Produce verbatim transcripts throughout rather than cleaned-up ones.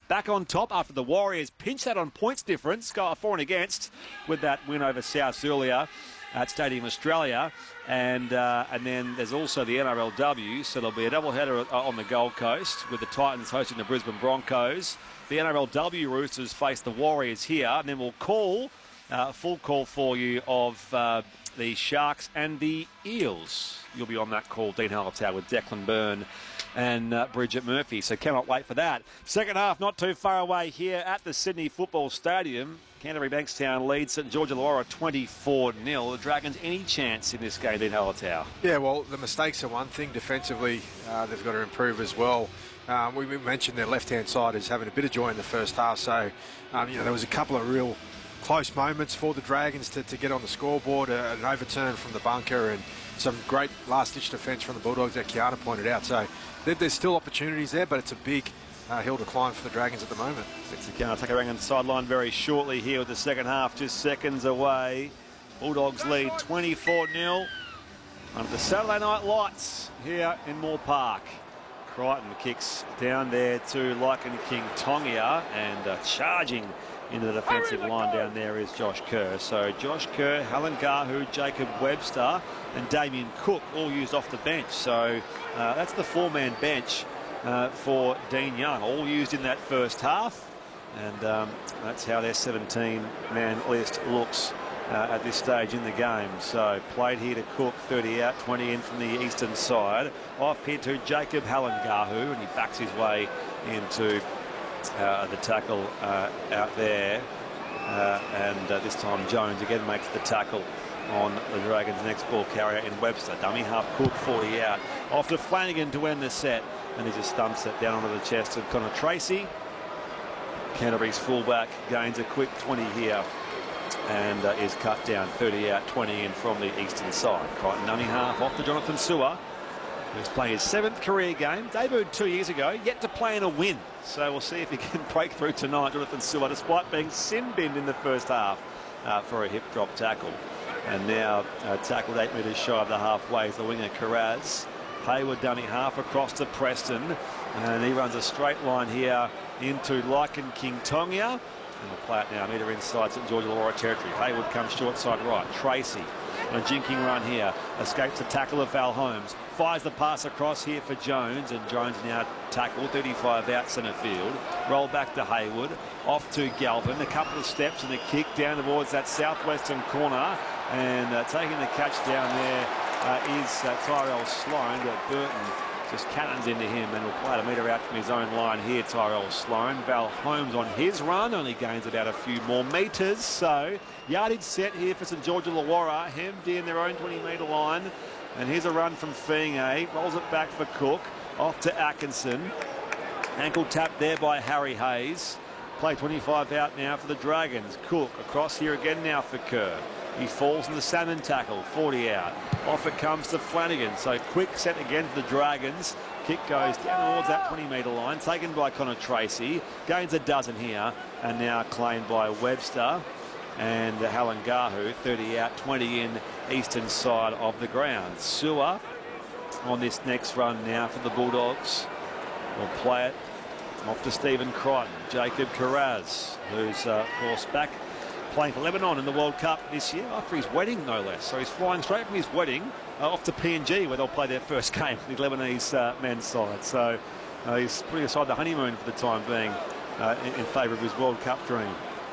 back on top after the Warriors pinched that on points difference, got a for and against with that win over South earlier at Stadium Australia. And uh, and then there's also the N R L W, so there'll be a doubleheader on the Gold Coast with the Titans hosting the Brisbane Broncos. The N R L W Roosters face the Warriors here, and then we'll call a uh, full call for you of uh, the Sharks and the Eels. You'll be on that call, Dean Hallertau, with Declan Byrne and uh, Bridget Murphy, so cannot wait for that. Second half not too far away here at the Sydney Football Stadium. Canterbury Bankstown leads St George Illawarra twenty-four nil. The Dragons any chance in this game, Dean Hallertau? Yeah, well, the mistakes are one thing. Defensively, uh, they've got to improve as well. Um, we mentioned their left-hand side is having a bit of joy in the first half, so um, you know, there was a couple of real close moments for the Dragons to, to get on the scoreboard, uh, an overturn from the bunker and some great last-ditch defence from the Bulldogs that Kiana pointed out. So there, there's still opportunities there, but it's a big uh, hill to climb for the Dragons at the moment. It's going to take a rang on the sideline very shortly here with the second half just seconds away. Bulldogs lead twenty-four nil under the Saturday night lights here in Moore Park. Crichton kicks down there to Lycan King Tongia, and uh, charging into the defensive line down there is Josh Kerr. So Josh Kerr, Helen Gahu, Jacob Webster and Damien Cook all used off the bench. So uh, that's the four-man bench uh, for Dean Young, all used in that first half. And um, that's how their seventeen-man list looks uh, at this stage in the game. So played here to Cook, thirty out, twenty in from the eastern side. Off here to Jacob Hallengahu, and he backs his way into Uh, the tackle uh, out there, uh, and uh, this time Jones again makes the tackle on the Dragons' next ball carrier in Webster. Dummy half, Cook forty out. Off to Flanagan to end the set, and he just stumps it down onto the chest of Connor Tracy. Canterbury's fullback gains a quick twenty here and uh, is cut down, thirty out, twenty in from the eastern side. Crichton dummy half off to Jonathan Sewer, who's playing his seventh career game. Debuted two years ago, yet to play in a win. So we'll see if he can break through tonight, Jonathan Sewer, despite being sin-binned in the first half uh, for a hip drop tackle. And now uh, tackled eight metres shy of the halfway is the winger Carraz. Hayward dummy half across to Preston, and he runs a straight line here into Lycan King Tongia. And we'll play it now, metre inside St George Illawarra territory. Hayward comes short side right. Tracy on a jinking run here, escapes the tackle of Val Holmes, fires the pass across here for Jones, and Jones now tackled, thirty-five out centre field. Roll back to Hayward, off to Galvin, a couple of steps and a kick down towards that southwestern corner, and uh, taking the catch down there uh, is uh, Tyrell Sloan, but Burton just cannons into him and will play it a metre out from his own line here, Tyrell Sloan. Val Holmes on his run only gains about a few more metres, so yardage set here for St George Illawarra, hemmed in their own twenty metre line. And here's a run from Fienge, rolls it back for Cook, off to Atkinson. Ankle tap there by Harry Hayes. Play twenty-five out now for the Dragons. Cook across here again now for Kerr. He falls in the salmon tackle, forty out. Off it comes to Flanagan. So quick set again for the Dragons. Kick goes down towards that twenty metre line, taken by Connor Tracy. Gains a dozen here, and now claimed by Webster. And Hallengahu, thirty out, twenty in, eastern side of the ground. Sewer on this next run now for the Bulldogs. We'll play it off to Stephen Crichton. Jacob Carraz, who's uh, of course back playing for Lebanon in the World Cup this year after his wedding, no less. So he's flying straight from his wedding uh, off to P N G, where they'll play their first game, the Lebanese uh, men's side. So uh, he's putting aside the honeymoon for the time being uh, in, in favour of his World Cup dream.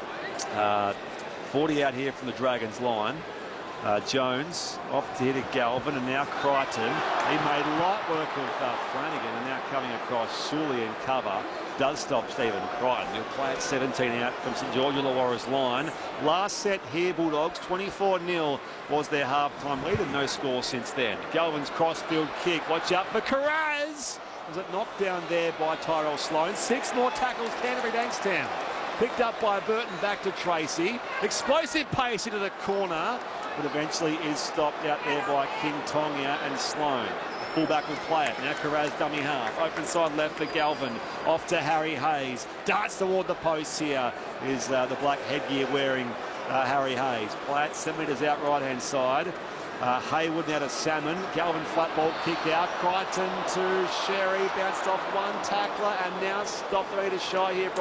Uh, forty out here from the Dragons line. Uh, Jones off to here to Galvin, and now Crichton. He made light work of uh, Flanagan, and now coming across Sully in cover. Does stop Stephen Crichton. He'll play at seventeen out from St George Illawarra's line. Last set here, Bulldogs, twenty-four nil was their half-time lead, and no score since then. Galvin's crossfield kick. Watch out for Carraz. Was it knocked down there by Tyrell Sloan? Six more tackles, Canterbury Bankstown. Picked up by Burton, back to Tracy. Explosive pace into the corner, but eventually is stopped out there by King Tongia and Sloan. Fullback will play it. Now Carraz dummy half. Open side left for Galvin. Off to Harry Hayes. Darts toward the post here is uh, the black headgear wearing uh, Harry Hayes. Play it seven metres out right hand side. Uh, Hayward now to Salmon. Galvin flat ball kick out. Crichton to Sherry. Bounced off one tackler and now stopped the metre shy here.